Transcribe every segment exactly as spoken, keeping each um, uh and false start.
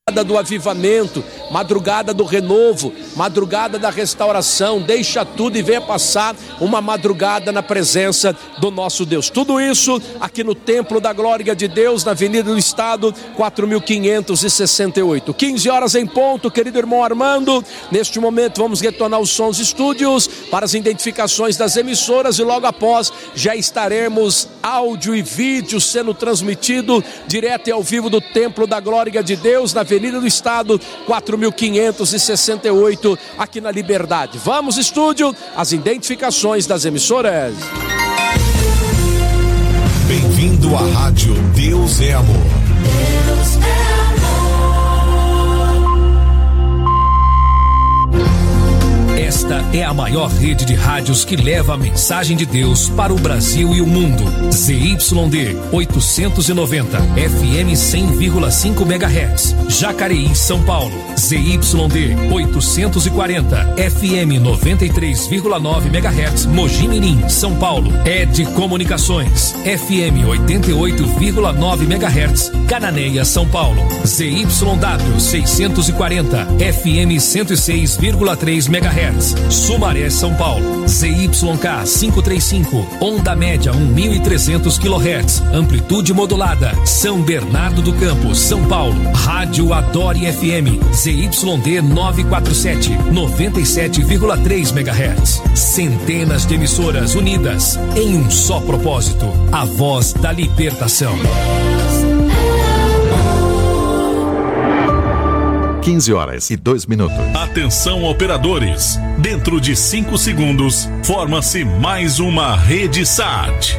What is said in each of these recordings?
do avivamento, madrugada do renovo, madrugada da restauração. Deixa tudo e venha passar uma madrugada na presença do nosso Deus. Tudo isso aqui no Templo da Glória de Deus, na Avenida do Estado, quatro mil quinhentos e sessenta e oito. quinze horas em ponto, querido irmão Armando. Neste momento vamos retornar aos sons estúdios para as identificações das emissoras e logo após já estaremos áudio e vídeo sendo transmitido direto e ao vivo do Templo da Glória de Deus, na Avenida do Estado, quatro mil quinhentos e sessenta e oito, aqui na Liberdade. Vamos, estúdio, as identificações das emissoras. Bem-vindo à Rádio Deus é Amor. Deus é Esta é a maior rede de rádios que leva a mensagem de Deus para o Brasil e o mundo. Z Y D oitocentos e noventa, F M cem vírgula cinco megahertz, Jacareí, São Paulo. Z Y D oitocentos e quarenta, F M noventa e três vírgula nove megahertz, Mogi Mirim, São Paulo. Ed Comunicações, F M oitenta e oito vírgula nove megahertz, Cananéia, São Paulo. Z Y W seiscentos e quarenta, F M cento e seis vírgula três megahertz, Sumaré, São Paulo. Z Y K quinhentos e trinta e cinco, onda média mil e trezentos quilohertz, amplitude modulada, São Bernardo do Campo, São Paulo. Rádio Adore F M, Z Y D novecentos e quarenta e sete, noventa e sete vírgula três megahertz. Centenas de emissoras unidas em um só propósito, a voz da libertação. quinze horas e dois minutos. Atenção, operadores. Dentro de cinco segundos, forma-se mais uma rede S A T.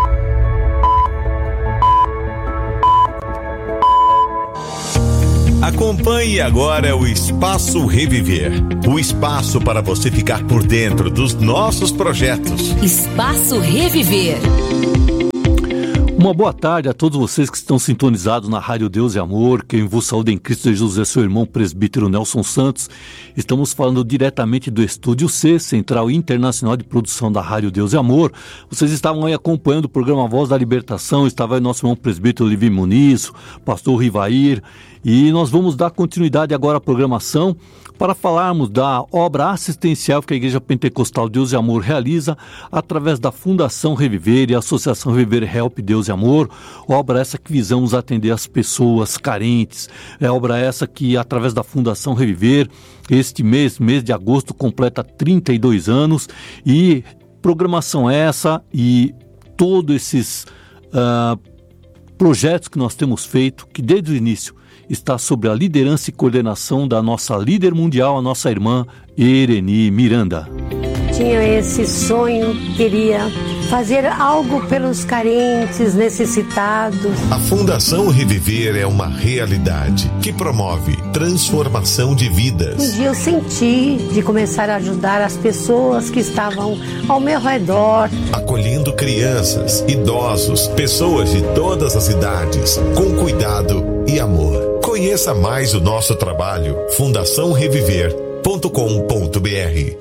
Acompanhe agora o Espaço Reviver. O espaço para você ficar por dentro dos nossos projetos. Espaço Reviver. Uma boa tarde a todos vocês que estão sintonizados na Rádio Deus e Amor. Quem vos saúde em Cristo Jesus é seu irmão presbítero Nelson Santos. Estamos falando diretamente do Estúdio C, Central Internacional de Produção da Rádio Deus e Amor. Vocês estavam aí acompanhando o programa Voz da Libertação, estava aí nosso irmão presbítero Levi Muniz, pastor Rivair, e nós vamos dar continuidade agora à programação para falarmos da obra assistencial que a Igreja Pentecostal Deus e Amor realiza através da Fundação Reviver e a Associação Reviver Help Deus e Amor. Obra essa que visamos atender as pessoas carentes. É obra essa que, através da Fundação Reviver, este mês, mês de agosto, completa trinta e dois anos. E programação essa e todos esses uh, projetos que nós temos feito, que desde o início está sob a liderança e coordenação da nossa líder mundial, a nossa irmã Ereni Miranda. Tinha esse sonho, queria fazer algo pelos carentes, necessitados. A Fundação Reviver é uma realidade que promove transformação de vidas. Um dia eu senti de começar a ajudar as pessoas que estavam ao meu redor. Acolhendo crianças, idosos, pessoas de todas as idades, com cuidado e amor. Conheça mais o nosso trabalho, fundação reviver ponto com ponto b r.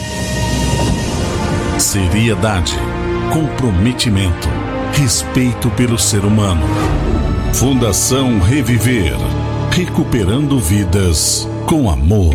Seriedade, comprometimento, respeito pelo ser humano. Fundação Reviver, recuperando vidas com amor.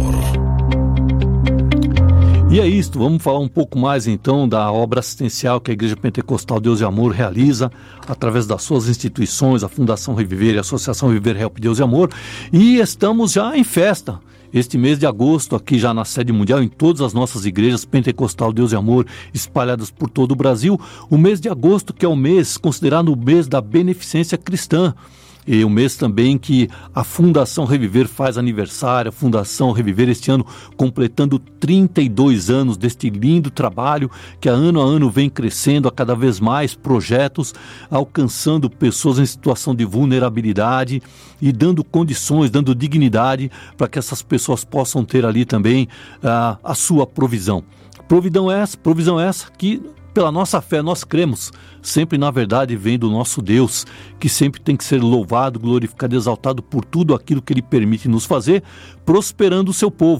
E é isto, vamos falar um pouco mais então da obra assistencial que a Igreja Pentecostal Deus e Amor realiza através das suas instituições, a Fundação Reviver e a Associação Reviver Help Deus e Amor. E estamos já em festa. Este mês de agosto, aqui já na sede mundial, em todas as nossas igrejas Pentecostal Deus e Amor, espalhadas por todo o Brasil, o mês de agosto, que é o mês considerado o mês da beneficência cristã. E o mês também que a Fundação Reviver faz aniversário, a Fundação Reviver este ano completando trinta e dois anos deste lindo trabalho que a ano a ano vem crescendo, a cada vez mais projetos, alcançando pessoas em situação de vulnerabilidade e dando condições, dando dignidade para que essas pessoas possam ter ali também uh, a sua provisão. Provisão essa, provisão essa que pela nossa fé nós cremos, sempre na verdade vem do nosso Deus, que sempre tem que ser louvado, glorificado, exaltado por tudo aquilo que Ele permite nos fazer, prosperando o seu povo.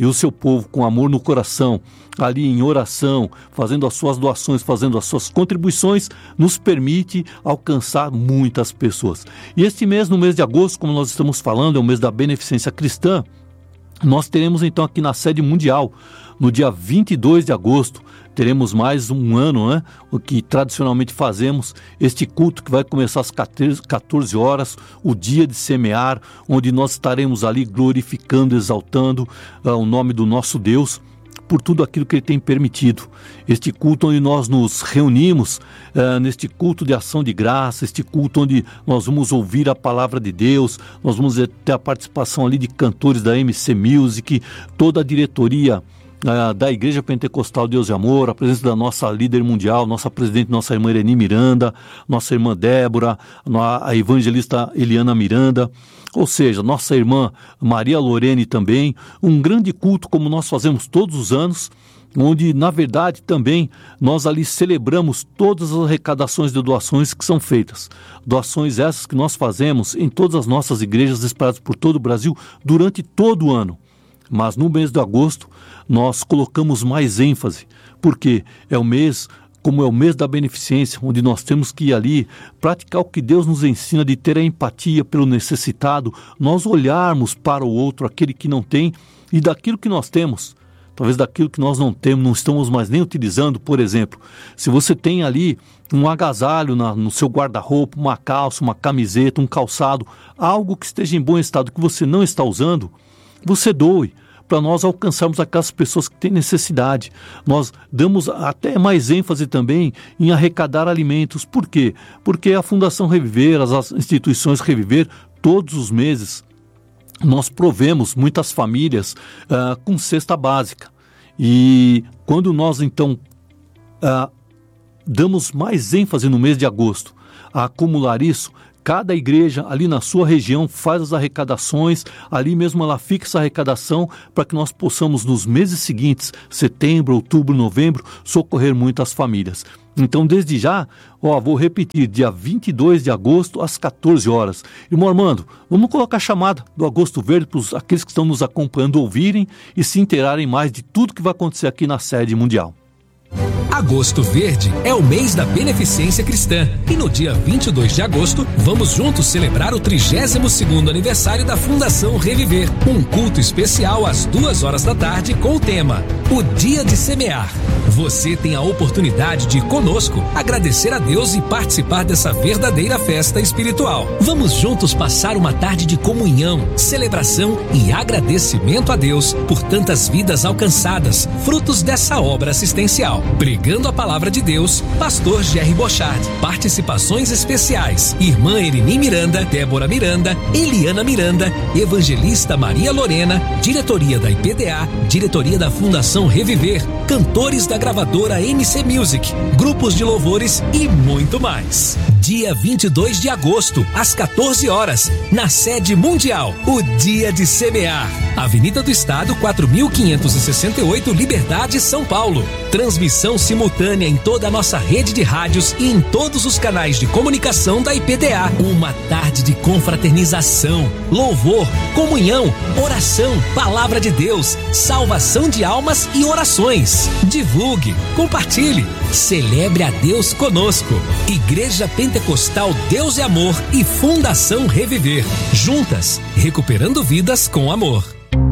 e o seu povo com amor no coração, ali em oração, fazendo as suas doações, fazendo as suas contribuições, nos permite alcançar muitas pessoas. E este mês, no mês de agosto, como nós estamos falando, é o mês da beneficência cristã, nós teremos então aqui na sede mundial, no dia vinte e dois de agosto, teremos mais um ano, né, o que tradicionalmente fazemos, este culto que vai começar às quatorze horas, o dia de semear, onde nós estaremos ali glorificando, exaltando uh, o nome do nosso Deus, por tudo aquilo que Ele tem permitido. Este culto onde nós nos reunimos, uh, neste culto de ação de graça, este culto onde nós vamos ouvir a palavra de Deus, nós vamos ter a participação ali de cantores da M C Music, toda a diretoria uh, da Igreja Pentecostal Deus e Amor, a presença da nossa líder mundial, nossa presidente, nossa irmã Irene Miranda, nossa irmã Débora, a evangelista Eliana Miranda, ou seja, nossa irmã Maria Lorene também, um grande culto como nós fazemos todos os anos, onde na verdade também nós ali celebramos todas as arrecadações de doações que são feitas. Doações essas que nós fazemos em todas as nossas igrejas espalhadas por todo o Brasil durante todo o ano. Mas no mês de agosto nós colocamos mais ênfase, porque é o mês... como é o mês da beneficência, onde nós temos que ir ali praticar o que Deus nos ensina de ter a empatia pelo necessitado, nós olharmos para o outro, aquele que não tem, e daquilo que nós temos, talvez daquilo que nós não temos, não estamos mais nem utilizando, por exemplo, se você tem ali um agasalho na, no seu guarda-roupa, uma calça, uma camiseta, um calçado, algo que esteja em bom estado, que você não está usando, você doe, para nós alcançarmos aquelas pessoas que têm necessidade. Nós damos até mais ênfase também em arrecadar alimentos. Por quê? Porque a Fundação Reviver, as instituições Reviver, todos os meses, nós provemos muitas famílias uh, com cesta básica. E quando nós, então, uh, damos mais ênfase no mês de agosto a acumular isso, cada igreja ali na sua região faz as arrecadações, ali mesmo ela fixa essa arrecadação para que nós possamos nos meses seguintes, setembro, outubro, novembro, socorrer muitas famílias. Então desde já, ó, vou repetir, dia vinte e dois de agosto às quatorze horas. Irmão Armando, vamos colocar a chamada do Agosto Verde para aqueles que estão nos acompanhando ouvirem e se inteirarem mais de tudo que vai acontecer aqui na sede mundial. Agosto Verde é o mês da beneficência cristã e no dia vinte e dois de agosto vamos juntos celebrar o trigésimo segundo aniversário da Fundação Reviver, um culto especial às duas horas da tarde com o tema O Dia de Semear. Você tem a oportunidade de ir conosco, agradecer a Deus e participar dessa verdadeira festa espiritual. Vamos juntos passar uma tarde de comunhão, celebração e agradecimento a Deus por tantas vidas alcançadas, frutos dessa obra assistencial. Pregando a palavra de Deus, Pastor Jerry Bochard. Participações especiais: Irmã Ereni Miranda, Débora Miranda, Eliana Miranda, Evangelista Maria Lorena, Diretoria da I P D A, Diretoria da Fundação Reviver, cantores da gravadora M C Music, grupos de louvores e muito mais. Dia vinte e dois de agosto, às quatorze horas, na sede mundial, o Dia de Semear. Avenida do Estado, quatro mil quinhentos e sessenta e oito, Liberdade, São Paulo. Transmissão simultânea em toda a nossa rede de rádios e em todos os canais de comunicação da I P D A. Uma tarde de confraternização, louvor, comunhão, oração, palavra de Deus, salvação de almas e orações. Divulgue, compartilhe, celebre a Deus conosco. Igreja Pentecostal Deus e Amor e Fundação Reviver. Juntas, recuperando vidas com amor.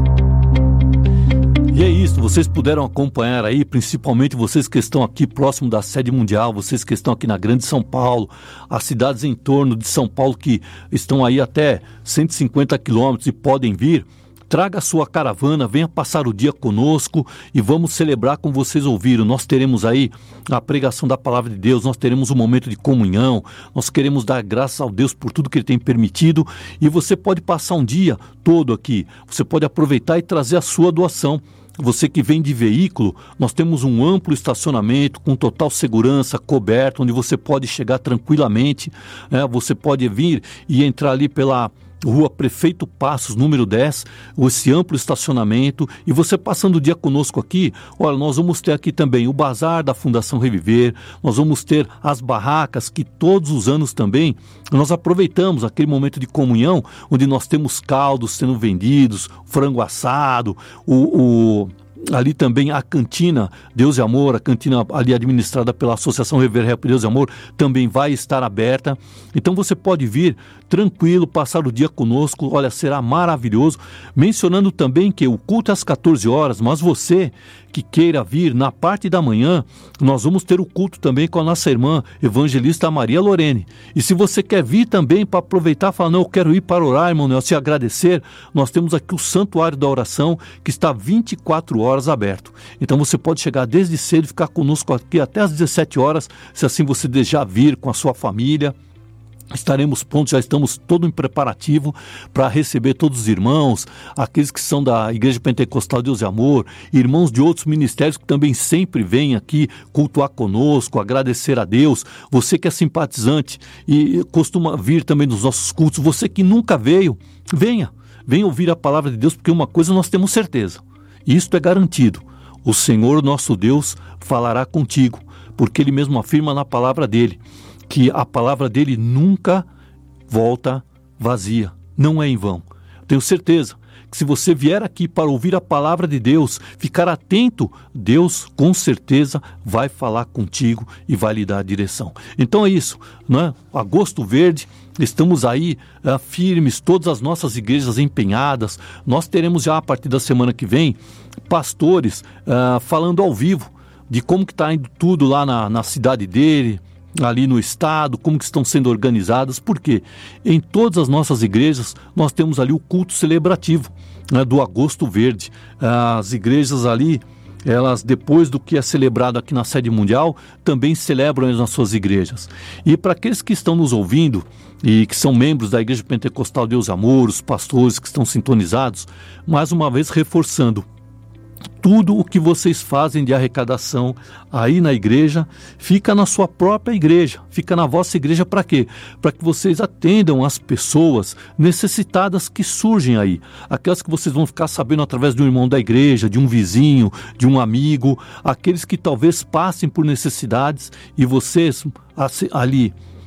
E é isso, vocês puderam acompanhar aí, principalmente vocês que estão aqui próximo da sede mundial, vocês que estão aqui na Grande São Paulo, as cidades em torno de São Paulo que estão aí até cento e cinquenta quilômetros e podem vir. Traga a sua caravana, venha passar o dia conosco e vamos celebrar como vocês ouviram. Nós teremos aí a pregação da palavra de Deus, nós teremos um momento de comunhão, nós queremos dar graças ao Deus por tudo que Ele tem permitido e você pode passar um dia todo aqui, você pode aproveitar e trazer a sua doação. Você que vem de veículo, nós temos um amplo estacionamento com total segurança, coberto, onde você pode chegar tranquilamente, né? Você pode vir e entrar ali pela... Rua Prefeito Passos, número dez, esse amplo estacionamento, e você passando o dia conosco aqui, olha, nós vamos ter aqui também o bazar da Fundação Reviver, nós vamos ter as barracas que todos os anos também nós aproveitamos aquele momento de comunhão, onde nós temos caldos sendo vendidos, frango assado, o... o ali também a cantina Deus e Amor, a cantina ali administrada pela Associação Reviver Deus e Amor, também vai estar aberta. Então você pode vir tranquilo, passar o dia conosco, olha, será maravilhoso. Mencionando também que o culto é às quatorze horas, mas você que queira vir na parte da manhã, nós vamos ter o culto também com a nossa irmã evangelista Maria Lorene. E se você quer vir também para aproveitar, falar, não, eu quero ir para orar, irmão Nelson, e agradecer, nós temos aqui o Santuário da Oração, que está vinte e quatro horas aberto. Então você pode chegar desde cedo e ficar conosco aqui até às dezessete horas, se assim você desejar vir com a sua família. Estaremos prontos, já estamos todo em preparativo para receber todos os irmãos, aqueles que são da Igreja Pentecostal Deus e Amor, irmãos de outros ministérios que também sempre vêm aqui cultuar conosco, agradecer a Deus. Você que é simpatizante e costuma vir também nos nossos cultos, você que nunca veio, venha, venha ouvir a palavra de Deus, porque uma coisa nós temos certeza, isto é garantido, o Senhor nosso Deus falará contigo, porque Ele mesmo afirma na palavra dEle, que a palavra dele nunca volta vazia, não é em vão. Tenho certeza que se você vier aqui para ouvir a palavra de Deus, ficar atento, Deus com certeza vai falar contigo e vai lhe dar a direção. Então é isso, né? Agosto Verde, estamos aí uh, firmes, todas as nossas igrejas empenhadas. Nós teremos já a partir da semana que vem pastores uh, falando ao vivo de como que está indo tudo lá na, na cidade dele, ali no estado, como que estão sendo organizadas, porque em todas as nossas igrejas nós temos ali o culto celebrativo, né, do Agosto Verde. As igrejas ali, elas depois do que é celebrado aqui na sede mundial, também celebram nas suas igrejas. E para aqueles que estão nos ouvindo e que são membros da Igreja Pentecostal Deus e Amor, os pastores que estão sintonizados, mais uma vez reforçando, tudo o que vocês fazem de arrecadação aí na igreja, fica na sua própria igreja, fica na vossa igreja para quê? Para que vocês atendam as pessoas necessitadas que surgem aí, aquelas que vocês vão ficar sabendo através de um irmão da igreja, de um vizinho, de um amigo, aqueles que talvez passem por necessidades e vocês ali